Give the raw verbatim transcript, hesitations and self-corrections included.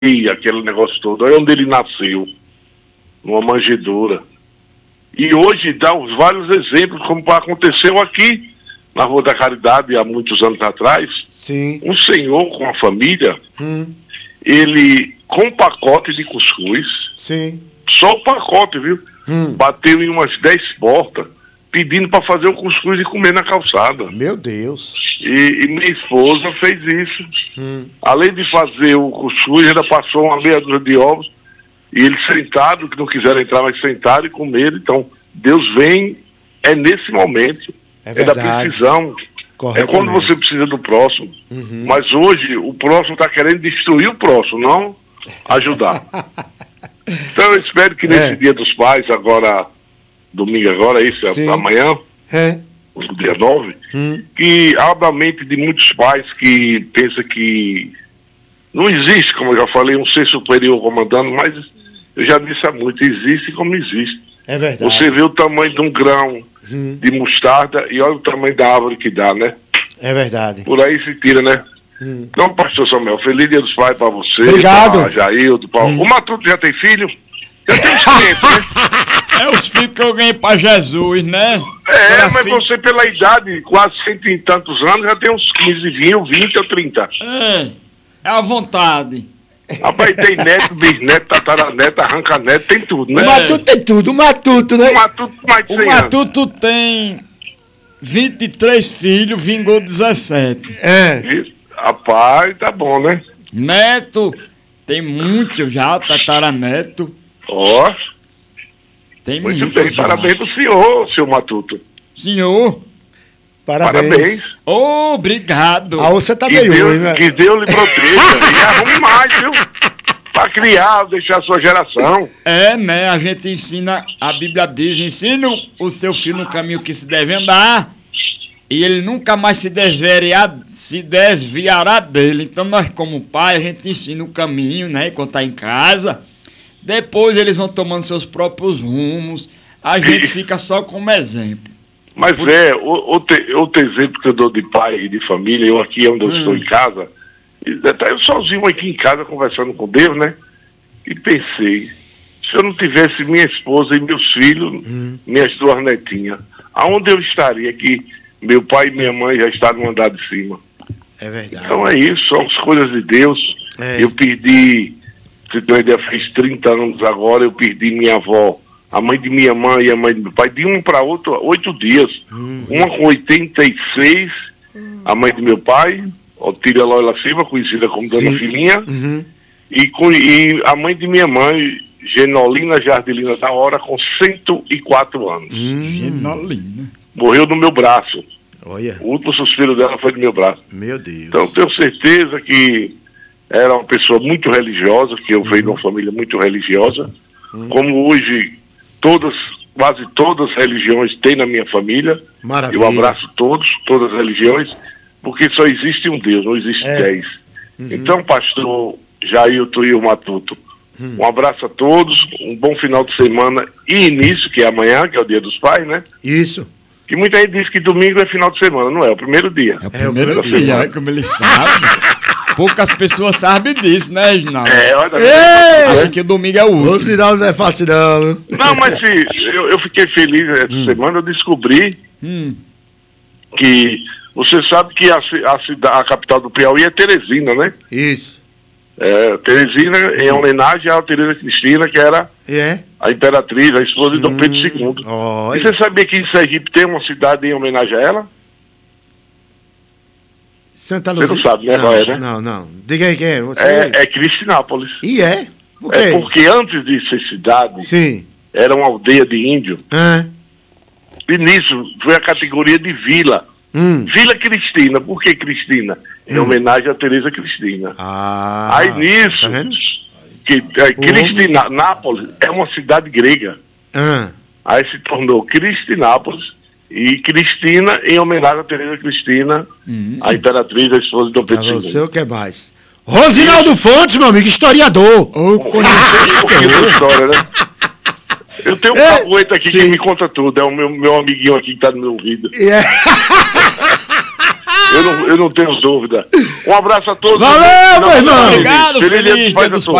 e aquele negócio todo, aí onde ele nasceu, numa manjedoura. E hoje dá os vários exemplos, como aconteceu aqui na Rua da Caridade, há muitos anos atrás. Sim. Um senhor com a família, Hum. ele, com um pacote de cuscuz, Sim. só o pacote, viu? Hum. Bateu em umas dez portas, pedindo para fazer o cuscuz e comer na calçada. Meu Deus. E, e minha esposa fez isso. Hum. Além de fazer o cuscuz, ainda passou uma meia dúzia de ovos, e eles sentaram, que não quiseram entrar, mas sentaram e comeram. Então, Deus vem, é nesse momento, É é da verdade. precisão. É quando você precisa do próximo. Uhum. Mas hoje, o próximo está querendo destruir o próximo, não ajudar. Então, eu espero que nesse É. Dia dos Pais, agora, domingo agora, isso Sim. é amanhã, É. no dia nove, Hum. que abra a mente de muitos pais que pensam que não existe, como eu já falei, um ser superior comandando, mas eu já disse há muito, existe como existe. É verdade. Você vê o tamanho de um grão Hum. de mostarda e olha o tamanho da árvore que dá, né? É verdade. Por aí se tira, né? Hum. Então, pastor Samuel, feliz Dia dos Pais para você, Obrigado. para Jaildo, para... Hum. O Matuto já tem filho? Já tem uns clientes, né? É os filhos que eu ganhei pra Jesus, né? É, Era mas filho- você pela idade, quase cento e tantos anos, já tem uns quinze, vinte ou trinta. É, é a vontade. Rapaz, tem neto, bisneto, tataraneto, arranca-neto, tem tudo, né? O Matuto tem tudo, o Matuto, né? O Matuto mais de O cem anos. Matuto tem vinte e três filhos, vingou dezessete. É. Isso. Rapaz, tá bom, né? Neto, tem muito já, tataraneto. Ó, Tem muito muito bem, já. parabéns pro senhor, seu Matuto. Senhor, Parabéns. Parabéns. obrigado. A você tá Que meio ruim, Deus, velho. que Deus lhe proteja e arrume mais, viu? Pra criar, deixar a sua geração. É, né? A gente ensina, a Bíblia diz, ensina o seu filho no caminho que se deve andar e ele nunca mais se desviará, se desviará dele. Então nós, como pai, a gente ensina o caminho, né? Enquanto tá em casa. Depois eles vão tomando seus próprios rumos. A gente fica só como exemplo. Mas é, o- outro, outro exemplo que eu dou de pai e de família, eu aqui onde eu Hum. estou em casa, e até eu sozinho aqui em casa conversando com Deus, né? E pensei, se eu não tivesse minha esposa e meus filhos, minhas duas netinhas, aonde eu estaria que meu pai e minha mãe já estavam no andar de cima? É verdade. Então é isso, são as coisas de Deus. É. Eu perdi, se tu ideia, fiz trinta anos agora, eu perdi minha avó, a mãe de minha mãe e a mãe do meu pai, de um para outro, oito dias. Uma com oitenta e seis, a mãe do meu pai, Otília Loila Silva, conhecida como Dona Sim. Filhinha, Uhum. e, com, e a mãe de minha mãe, Genolina Jardelina da Hora, com cento e quatro anos. Hum. Genolina. Morreu no meu braço. Olha, O último suspiro dela foi do meu braço. meu Deus. Então, tenho certeza que era uma pessoa muito religiosa, que eu venho de uma família muito religiosa, como hoje todas, quase todas as religiões têm na minha família. Maravilha. Eu abraço todos, todas as religiões, porque só existe um Deus, não existe É. dez. Então, pastor Jailton e o Matuto, um abraço a todos, um bom final de semana e início, que é amanhã, que é o Dia dos Pais, né? Isso. Que muita gente diz que domingo é final de semana, não é? É o primeiro dia. É o É o primeiro primeiro dia, dia. é como ele sabe. Poucas pessoas sabem disso, né, Reginaldo? É, olha. Acha que o domingo é o O último. sinal não é fácil, não. viu? Não, mas se, eu, eu fiquei feliz essa semana, eu descobri Hum. que você sabe que a, ci- a, cida- a capital do Piauí é Teresina, né? Isso. É, Teresina em homenagem à Teresa Cristina, que era E é? a imperatriz, a esposa de Dom Pedro segundo. E Olha. você sabia que em Sergipe tem uma cidade em homenagem a ela? Santa Você não sabe, né, Não, qual é, né? não, não. Diga aí quem é. Você... É, é Cristinápolis. E é? Por quê? É porque antes de ser cidade, Sim. era uma aldeia de índio. Hã? E nisso foi a categoria de vila. Hum. Vila Cristina. Por que Cristina? Em Hum. homenagem a Teresa Cristina. Ah. Aí nisso, Tá vendo? que é, Cristinápolis é uma cidade grega. Hã? Aí se tornou Cristinápolis e Cristina em homenagem a Teresa Cristina, a imperatriz, a esposa de Dom Pra Pedro você segundo. o que mais? Rosinaldo Fontes, meu amigo, historiador. Ô, Um pouquinho da história, né? Eu tenho um É, capoeira aqui sim. que me conta tudo. É o meu, meu amiguinho aqui que tá no meu ouvido. E é... Eu não, eu não tenho dúvida. Um abraço a todos. Valeu, meu irmão. Obrigado, Feliz Dia feliz dos Pais Dia a dos todos.